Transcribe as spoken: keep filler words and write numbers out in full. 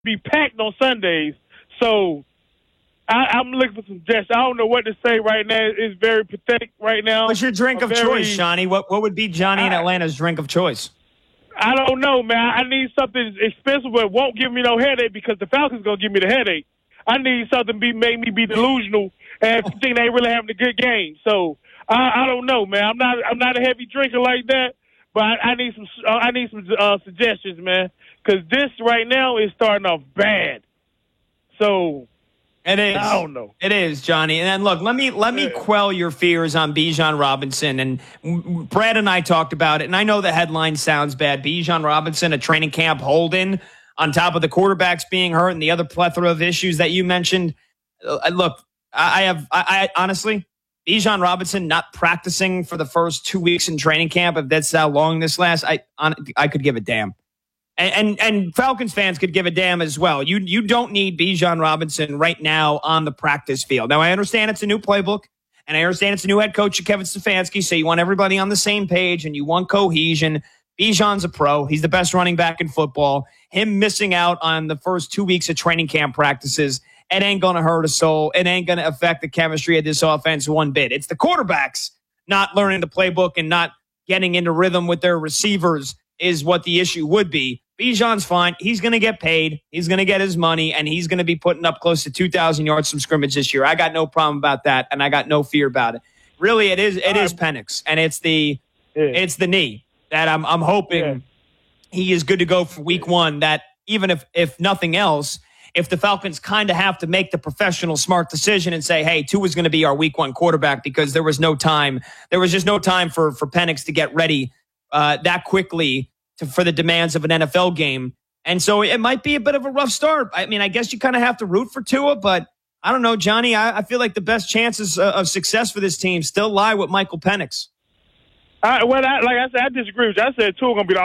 be packed on Sundays. So I, I'm looking for some suggestions. I don't know what to say right now. It's very pathetic right now. What's your drink I'm of very, choice, Johnny? What what would be Johnny in I, Atlanta's drink of choice? I don't know, man. I need something expensive but won't give me no headache because the Falcons going to give me the headache. I need something to be make me be delusional and think they really having a good game. So I, I don't know, man. I'm not I'm not a heavy drinker like that, but I, I need some uh, I need some uh, suggestions, man, because this right now is starting off bad. So it is. I don't know. It is, Johnny. And then look, let me let me yeah. quell your fears on Bijan Robinson. And Brad and I talked about it, and I know the headline sounds bad. Bijan Robinson, a training camp hold-in, on top of the quarterbacks being hurt and the other plethora of issues that you mentioned. Uh, look, I have, I, I honestly, Bijan Robinson not practicing for the first two weeks in training camp, if that's how long this lasts, I, on, I could give a damn. And, and and Falcons fans could give a damn as well. You you don't need Bijan Robinson right now on the practice field. Now, I understand it's a new playbook, and I understand it's a new head coach, Kevin Stefanski, so you want everybody on the same page, and you want cohesion. Bijan's a pro. He's the best running back in football. Him missing out on the first two weeks of training camp practices, it ain't going to hurt a soul. It ain't going to affect the chemistry of this offense one bit. It's the quarterbacks not learning the playbook and not getting into rhythm with their receivers is what the issue would be. Bijan's fine. He's going to get paid. He's going to get his money, and he's going to be putting up close to two thousand yards from scrimmage this year. I got no problem about that, and I got no fear about it. Really, it is it is Penix, and it's the yeah. it's the knee that I'm I'm hoping yeah. he is good to go for week one. That even if if nothing else, if the Falcons kind of have to make the professional smart decision and say, hey, Tua is going to be our week one quarterback because there was no time. There was just no time for for Penix to get ready uh, that quickly to, for the demands of an N F L game. And so it might be a bit of a rough start. I mean, I guess you kind of have to root for Tua, but I don't know, Johnny. I, I feel like the best chances of, of success for this team still lie with Michael Penix. I, well, I, like I said, I disagree with you. I said Tua going to be the